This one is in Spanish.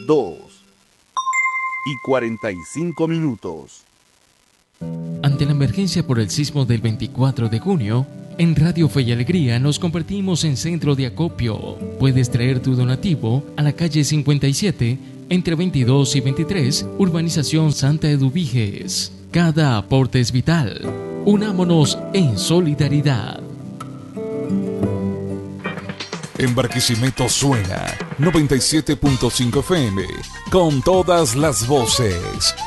2:45. Ante la emergencia por el sismo del 24 de junio, en Radio Fe y Alegría nos convertimos en centro de acopio. Puedes traer tu donativo a la calle 57, entre 22 y 23, Urbanización Santa Eduviges. Cada aporte es vital. Unámonos en solidaridad. En Barquisimeto suena 97.5 FM, con todas las voces.